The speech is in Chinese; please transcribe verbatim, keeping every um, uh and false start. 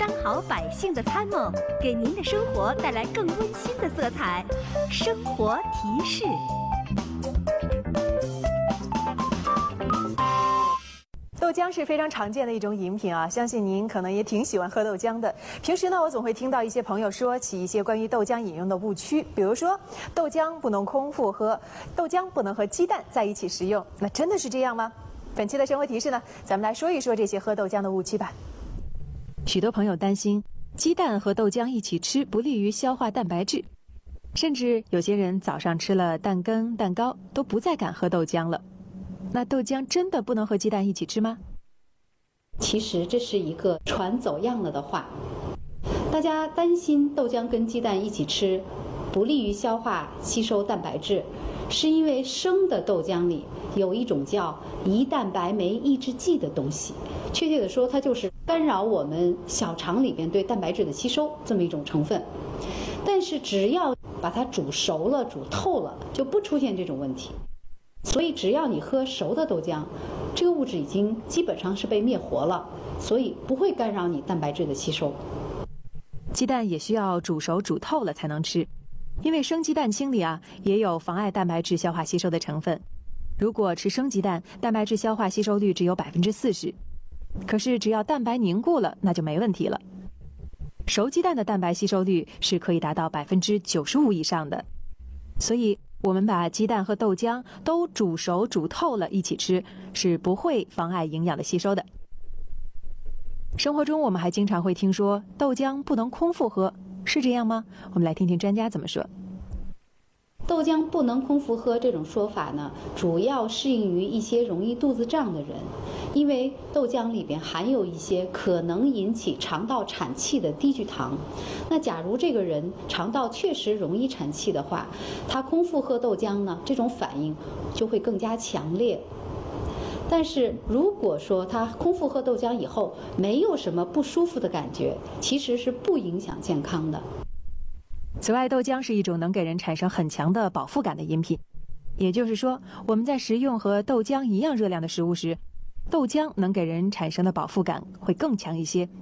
当好百姓的参谋，给您的生活带来更温馨的色彩。生活提示。 豆浆是非常常见的一种饮品啊，相信您可能也挺喜欢喝豆浆的。平时呢，我总会听到一些朋友说起一些关于豆浆饮用的误区，比如说豆浆不能空腹喝，豆浆不能和鸡蛋在一起食用。那真的是这样吗？本期的生活提示呢，咱们来说一说这些喝豆浆的误区吧。许多朋友担心鸡蛋和豆浆一起吃不利于消化蛋白质，甚至有些人早上吃了蛋羹、蛋糕都不再敢喝豆浆了。那豆浆真的不能和鸡蛋一起吃吗？ 其实这是一个传走样了的话。大家担心豆浆跟鸡蛋一起吃不利于消化吸收蛋白质，是因为生的豆浆里有一种叫胰蛋白酶抑制剂的东西，确切的说，它就是干扰我们小肠里边对蛋白质的吸收这么一种成分。但是只要把它煮熟了、煮透了，就不出现这种问题。所以只要你喝熟的豆浆，这个物质已经基本上是被灭活了，所以不会干扰你蛋白质的吸收。 鸡蛋也需要煮熟煮透了才能吃，因为生鸡蛋清里啊也有妨碍蛋白质消化吸收的成分。如果吃生鸡蛋，蛋白质消化吸收率只有百分之四十，可是只要蛋白凝固了，那就没问题了。熟鸡蛋的蛋白吸收率是可以达到百分之九十五以上的，所以我们把鸡蛋和豆浆都煮熟煮透了一起吃，是不会妨碍营养的吸收的。生活中我们还经常会听说豆浆不能空腹喝，是这样吗？我们来听听专家怎么说。 豆浆不能空腹喝这种说法呢，主要适应于一些容易肚子胀的人，因为豆浆里边含有一些可能引起肠道产气的低聚糖。那假如这个人肠道确实容易产气的话，他空腹喝豆浆呢，这种反应就会更加强烈。但是如果说他空腹喝豆浆以后没有什么不舒服的感觉，其实是不影响健康的。 此外，豆浆是一种能给人产生很强的饱腹感的饮品，也就是说，我们在食用和豆浆一样热量的食物时，豆浆能给人产生的饱腹感会更强一些，